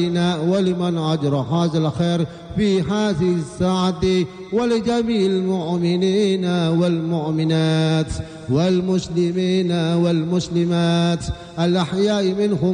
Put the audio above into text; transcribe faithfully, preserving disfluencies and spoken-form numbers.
ولمن أجرى هذا الخير في هذه الساعة، ولجميع المؤمنين والمؤمنات والمسلمين والمسلمات الأحياء منهم